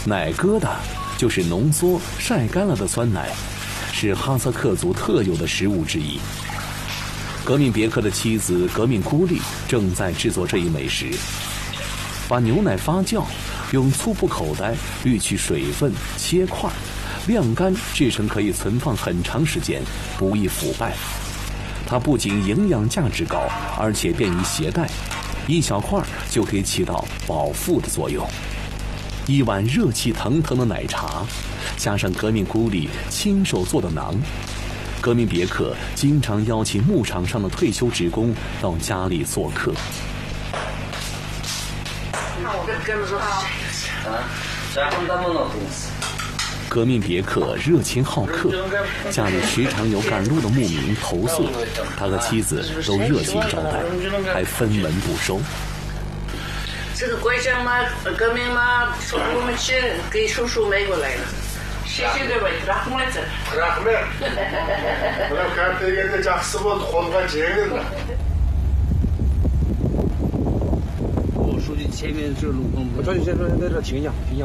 奶疙瘩就是浓缩晒干了的酸奶，是哈萨克族特有的食物之一。革命别克的妻子革命孤立正在制作这一美食，把牛奶发酵，用粗布口袋滤去水分，切块，晾干，制成可以存放很长时间，不易腐败。它不仅营养价值高，而且便于携带，一小块就可以起到饱腹的作用。一碗热气腾腾的奶茶，加上革命孤立亲手做的馕，革命别克经常邀请牧场上的退休职工到家里做客。革命别克热情好客，家里时常有赶路的牧民投诉，他和妻子都热情招待，还分文不收。 这个拐杖嘛，革命嘛，从我们去给叔叔买过来的。谢谢各位，rahmet。 我书记前面这路棚，我找你先说在这停一下。